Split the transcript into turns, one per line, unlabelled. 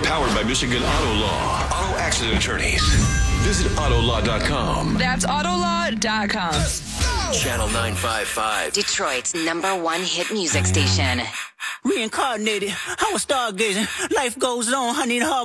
Powered by Michigan Auto Law. Auto accident attorneys. Visit autolaw.com.
That's autolaw.com.
Channel 955.
Detroit's #1 hit music station.
Reincarnated, I was stargazing. Life goes on, I need a hard